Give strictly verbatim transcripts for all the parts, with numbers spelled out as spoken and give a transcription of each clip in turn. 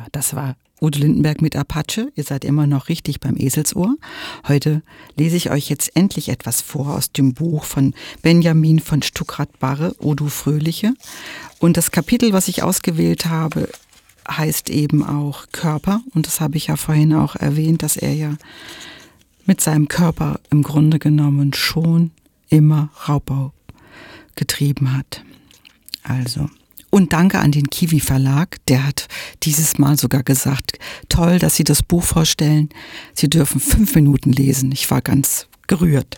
das war Udo Lindenberg mit Apache. Ihr seid immer noch richtig beim Eselsohr. Heute lese ich euch jetzt endlich etwas vor aus dem Buch von Benjamin von Stuckrad-Barre, O du Fröhliche. Und das Kapitel, was ich ausgewählt habe, heißt eben auch Körper. Und das habe ich ja vorhin auch erwähnt, dass er ja mit seinem Körper im Grunde genommen schon immer Raubbau getrieben hat. Also... Und danke an den Kiwi Verlag, der hat dieses Mal sogar gesagt, toll, dass Sie das Buch vorstellen. Sie dürfen fünf Minuten lesen. Ich war ganz gerührt.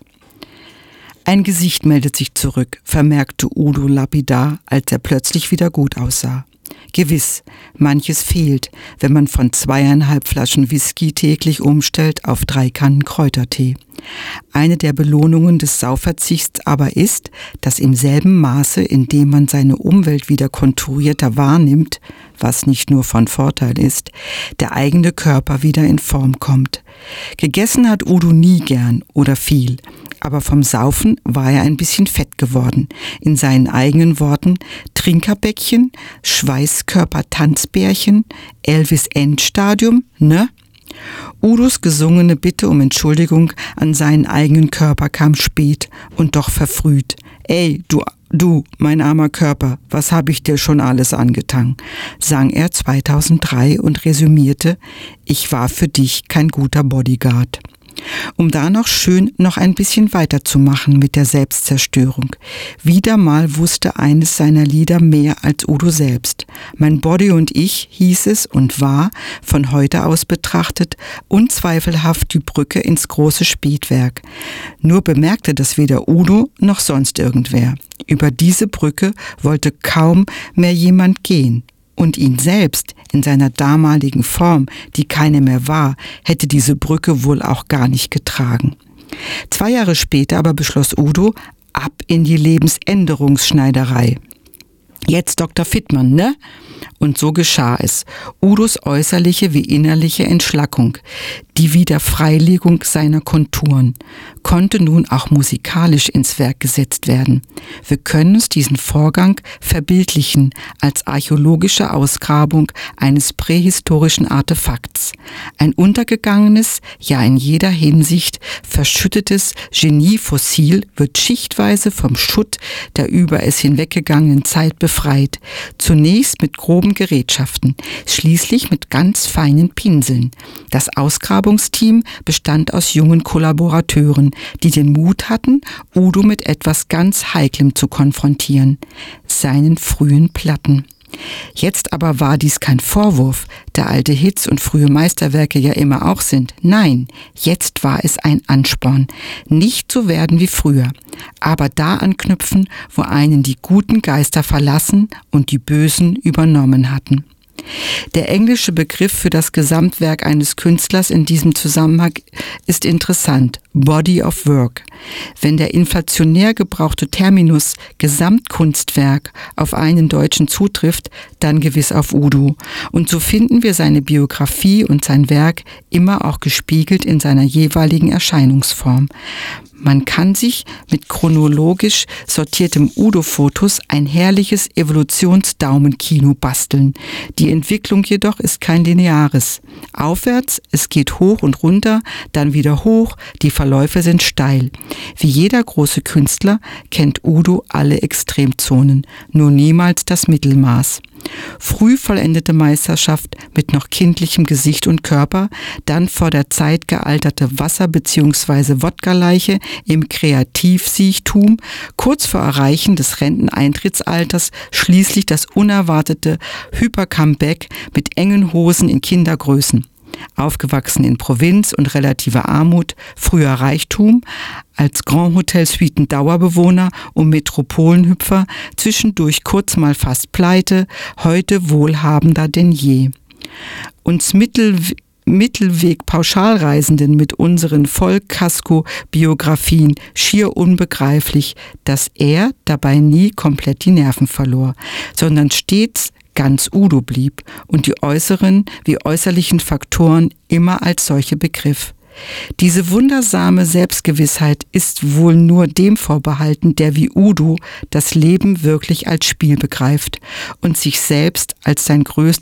Ein Gesicht meldet sich zurück, vermerkte Udo lapidar, als er plötzlich wieder gut aussah. Gewiss, manches fehlt, wenn man von zweieinhalb Flaschen Whisky täglich umstellt auf drei Kannen Kräutertee. Eine der Belohnungen des Sauverzichts aber ist, dass im selben Maße, in dem man seine Umwelt wieder konturierter wahrnimmt, was nicht nur von Vorteil ist, der eigene Körper wieder in Form kommt. Gegessen hat Udo nie gern oder viel, aber vom Saufen war er ein bisschen fett geworden. In seinen eigenen Worten: Trinkerbäckchen, Schweißkörper-Tanzbärchen, Elvis-Endstadium, ne? Udos gesungene Bitte um Entschuldigung an seinen eigenen Körper kam spät und doch verfrüht. Ey, du, du, mein armer Körper, was hab ich dir schon alles angetan? Sang er zweitausenddrei und resümierte: Ich war für dich kein guter Bodyguard. Um da noch schön noch ein bisschen weiterzumachen mit der Selbstzerstörung. Wieder mal wusste eines seiner Lieder mehr als Udo selbst. Mein Body und ich hieß es und war, von heute aus betrachtet, unzweifelhaft die Brücke ins große Spätwerk. Nur bemerkte das weder Udo noch sonst irgendwer. Über diese Brücke wollte kaum mehr jemand gehen. Und ihn selbst in seiner damaligen Form, die keine mehr war, hätte diese Brücke wohl auch gar nicht getragen. Zwei Jahre später aber beschloss Udo, ab in die Lebensänderungsschneiderei. Jetzt Doktor Fittmann, ne? Und so geschah es. Udos äußerliche wie innerliche Entschlackung, die Wiederfreilegung seiner Konturen, konnte nun auch musikalisch ins Werk gesetzt werden. Wir können uns diesen Vorgang verbildlichen als archäologische Ausgrabung eines prähistorischen Artefakts. Ein untergegangenes, ja in jeder Hinsicht verschüttetes Geniefossil wird schichtweise vom Schutt der über es hinweggegangenen Zeit befreit. Zunächst mit groben Gerätschaften, schließlich mit ganz feinen Pinseln. Das Ausgrabungsteam bestand aus jungen Kollaborateuren, die den Mut hatten, Udo mit etwas ganz Heiklem zu konfrontieren, seinen frühen Platten. Jetzt aber war dies kein Vorwurf, da alte Hits und frühe Meisterwerke ja immer auch sind. Nein, jetzt war es ein Ansporn, nicht zu werden wie früher, aber da anknüpfen, wo einen die guten Geister verlassen und die Bösen übernommen hatten. Der englische Begriff für das Gesamtwerk eines Künstlers in diesem Zusammenhang ist interessant: Body of Work. Wenn der inflationär gebrauchte Terminus Gesamtkunstwerk auf einen Deutschen zutrifft, dann gewiss auf Udo. Und so finden wir seine Biografie und sein Werk immer auch gespiegelt in seiner jeweiligen Erscheinungsform. Man kann sich mit chronologisch sortiertem Udo-Fotos ein herrliches Evolutionsdaumenkino basteln. Die Entwicklung jedoch ist kein lineares. Aufwärts, es geht hoch und runter, dann wieder hoch, die Verläufe sind steil. Wie jeder große Künstler kennt Udo alle Extremzonen, nur niemals das Mittelmaß. Früh vollendete Meisterschaft mit noch kindlichem Gesicht und Körper, dann vor der Zeit gealterte Wasser- bzw. Wodka-Leiche im Kreativsiechtum, kurz vor Erreichen des Renteneintrittsalters schließlich das unerwartete Hyper-Comeback mit engen Hosen in Kindergrößen. Aufgewachsen in Provinz und relativer Armut, früher Reichtum, als Grand Hotel Suiten Dauerbewohner und Metropolenhüpfer, zwischendurch kurz mal fast pleite, heute wohlhabender denn je. Uns Mittel Mittelweg-Pauschalreisenden mit unseren Vollkasko-Biografien schier unbegreiflich, dass er dabei nie komplett die Nerven verlor, sondern stets ganz Udo blieb und die äußeren wie äußerlichen Faktoren immer als solche begriff. Diese wundersame Selbstgewissheit ist wohl nur dem vorbehalten, der wie Udo das Leben wirklich als Spiel begreift und sich selbst als sein größtes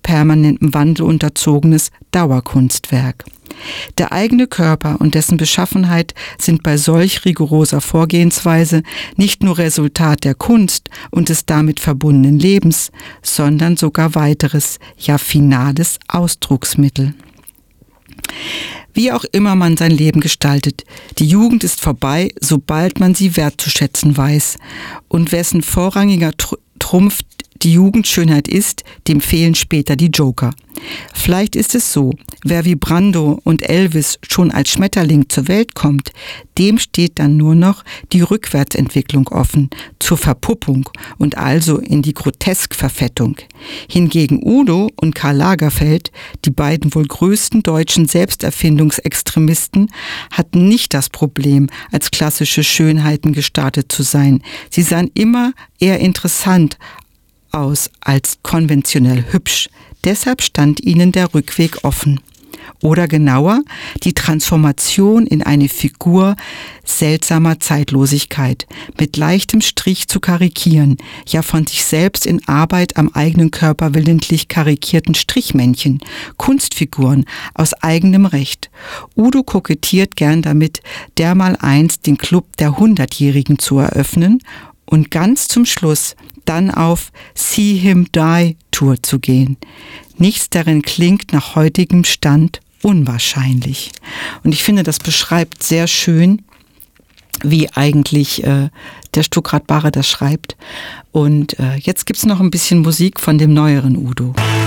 permanentem Wandel unterzogenes Dauerkunstwerk. Der eigene Körper und dessen Beschaffenheit sind bei solch rigoroser Vorgehensweise nicht nur Resultat der Kunst und des damit verbundenen Lebens, sondern sogar weiteres, ja finales Ausdrucksmittel. Wie auch immer man sein Leben gestaltet, die Jugend ist vorbei, sobald man sie wertzuschätzen weiß. Und wessen vorrangiger Trumpf die Jugendschönheit ist, dem fehlen später die Joker. Vielleicht ist es so, wer wie Brando und Elvis schon als Schmetterling zur Welt kommt, dem steht dann nur noch die Rückwärtsentwicklung offen, zur Verpuppung und also in die Groteskverfettung. Hingegen Udo und Karl Lagerfeld, die beiden wohl größten deutschen Selbsterfindungsextremisten, hatten nicht das Problem, als klassische Schönheiten gestartet zu sein. Sie sahen immer eher interessant aus als konventionell hübsch. Deshalb stand ihnen der Rückweg offen. Oder genauer, die Transformation in eine Figur seltsamer Zeitlosigkeit, mit leichtem Strich zu karikieren, ja von sich selbst in Arbeit am eigenen Körper willentlich karikierten Strichmännchen, Kunstfiguren aus eigenem Recht. Udo kokettiert gern damit, dermaleinst den Club der Hundertjährigen zu eröffnen und ganz zum Schluss dann auf See Him Die Tour zu gehen. Nichts darin klingt nach heutigem Stand unwahrscheinlich. Und ich finde, das beschreibt sehr schön, wie eigentlich äh, der Stuckrad Barre das schreibt. Und äh, jetzt gibt's noch ein bisschen Musik von dem neueren Udo.